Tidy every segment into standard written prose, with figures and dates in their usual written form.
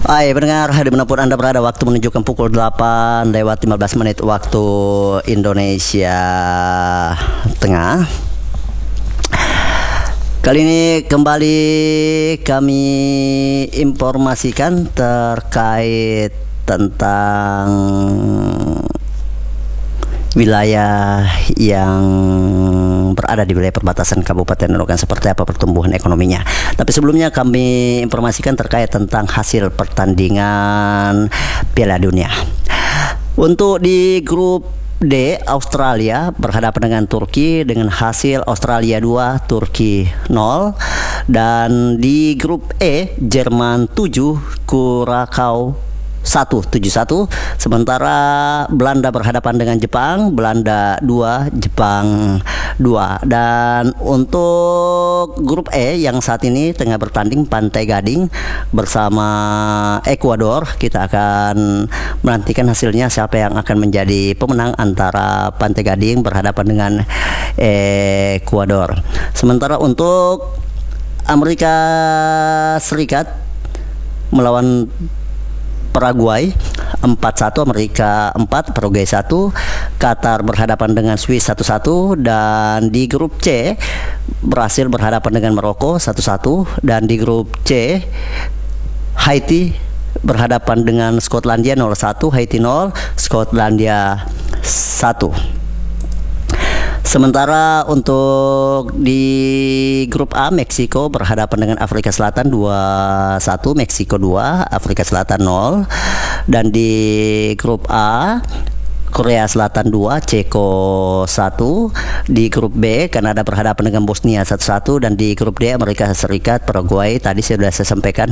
Hai pendengar, dimanapun Anda berada, waktu menunjukkan pukul 8 lewat 15 menit waktu Indonesia Tengah. Kali ini kembali kami informasikan terkait tentang wilayah yang berada di wilayah perbatasan Kabupaten Nunukan, seperti apa pertumbuhan ekonominya. Tapi sebelumnya kami informasikan terkait tentang hasil pertandingan Piala Dunia. Untuk di grup D, Australia berhadapan dengan Turki dengan hasil Australia 2, Turki 0. Dan di grup E, Jerman 7, Kurakau 1-7-1. Sementara Belanda berhadapan dengan Jepang, Belanda 2, Jepang 2. Dan untuk grup E yang saat ini tengah bertanding, Pantai Gading bersama Ekuador, kita akan menantikan hasilnya siapa yang akan menjadi pemenang antara Pantai Gading berhadapan dengan Ekuador. Sementara untuk Amerika Serikat melawan Paraguay 4-1, Amerika 4, Paraguay 1. Qatar berhadapan dengan Swiss 1-1. Dan di grup C, Brasil berhadapan dengan Maroko 1-1. Dan di grup C, Haiti berhadapan dengan Skotlandia 0-1, Haiti 0, Skotlandia 1. Sementara untuk di grup A, Meksiko berhadapan dengan Afrika Selatan 2-1, Meksiko 2, Afrika Selatan 0. Dan di grup A, Korea Selatan 2, Ceko 1. Di grup B, Kanada berhadapan dengan Bosnia 1-1. Dan di grup D, Amerika Serikat, Paraguay tadi sudah saya sampaikan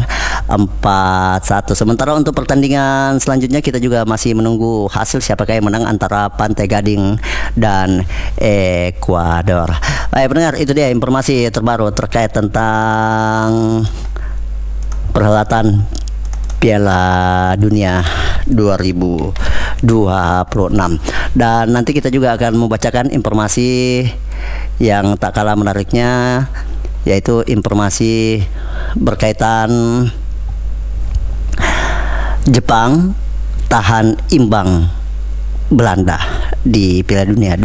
4-1. Sementara untuk pertandingan selanjutnya kita juga masih menunggu hasil siapakah yang menang antara Pantai Gading dan Ekuador. Baik pendengar, itu dia informasi terbaru terkait tentang perhelatan Piala Dunia 2026. Dan nanti kita juga akan membacakan informasi yang tak kalah menariknya, yaitu informasi berkaitan Jepang tahan imbang Belanda di Piala Dunia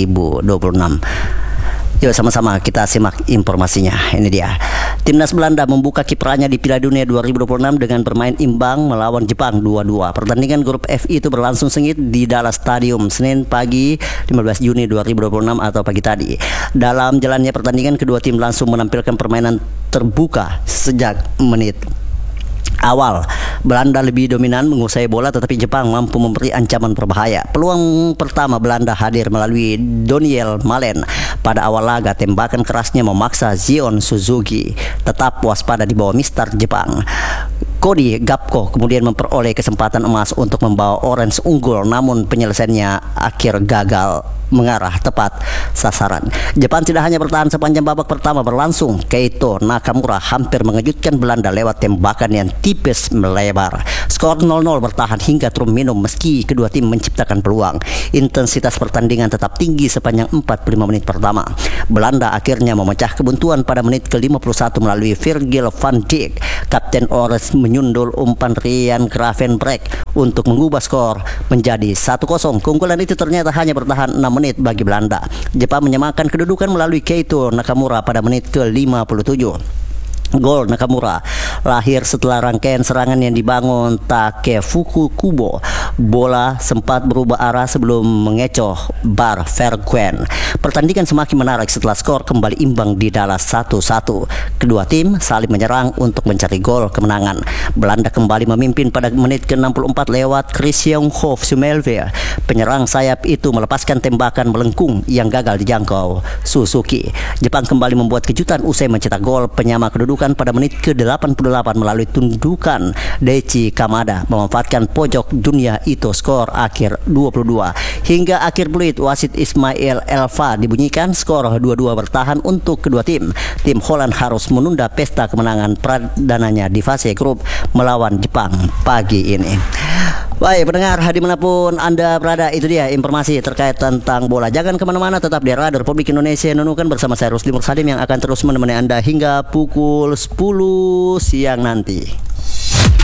2026. Yuk sama-sama kita simak informasinya. Ini dia. Timnas Belanda membuka kiprahnya di Piala Dunia 2026 dengan bermain imbang melawan Jepang 2-2. Pertandingan grup F itu berlangsung sengit di Dallas Stadium Senin pagi 15 Juni 2026 atau pagi tadi. Dalam jalannya pertandingan, kedua tim langsung menampilkan permainan terbuka sejak menit awal. Belanda lebih dominan menguasai bola, tetapi Jepang mampu memberi ancaman berbahaya. Peluang pertama Belanda hadir melalui Doniel Malen. Pada awal laga, tembakan kerasnya memaksa Zion Suzuki tetap waspada di bawah mister Jepang. Cody Gakpo kemudian memperoleh kesempatan emas untuk membawa Orange unggul, namun penyelesaiannya akhir gagal mengarah tepat sasaran. Jepang tidak hanya bertahan sepanjang babak pertama berlangsung, Keito Nakamura hampir mengejutkan Belanda lewat tembakan yang tipis melebar. Skor 0-0 bertahan hingga turun minum meski kedua tim menciptakan peluang. Intensitas pertandingan tetap tinggi sepanjang 45 menit pertama. Belanda akhirnya memecah kebuntuan pada menit ke-51 melalui Virgil van Dijk. Kapten Orange menyundul umpan Ryan Gravenberch untuk mengubah skor menjadi 1-0. Keunggulan itu ternyata hanya bertahan 6 menit bagi Belanda. Jepang menyamakan kedudukan melalui Keito Nakamura pada menit ke-57. Gol Nakamura lahir setelah rangkaian serangan yang dibangun Takefuku Kubo. Bola sempat berubah arah sebelum mengecoh bar Verguen. Pertandingan semakin menarik setelah skor kembali imbang di Dallas 1-1. Kedua tim saling menyerang untuk mencari gol kemenangan. Belanda kembali memimpin pada menit ke-64 lewat Christian Hoff Sumelve. Penyerang sayap itu melepaskan tembakan melengkung yang gagal dijangkau Suzuki. Jepang kembali membuat kejutan usai mencetak gol penyama kedudukan pada menit ke-88 melalui tundukan Daichi Kamada memanfaatkan pojok dunia itu. Skor akhir 22. Hingga akhir peluit wasit Ismail Elva dibunyikan, skor 2-2 bertahan untuk kedua tim. Tim Holland harus menunda pesta kemenangan perdananya di fase grup melawan Jepang pagi ini. Baik pendengar, dimanapun Anda berada, itu dia informasi terkait tentang bola. Jangan kemana-mana, tetap di Radio Republik Indonesia Nunukan bersama saya Rusli Mursadim yang akan terus menemani Anda hingga pukul 10 siang nanti.